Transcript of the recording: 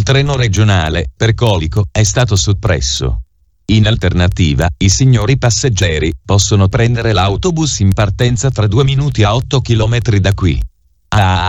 Il treno regionale, per Colico, è stato soppresso. In alternativa, i signori passeggeri possono prendere l'autobus in partenza tra 2 minuti a 8 km da qui.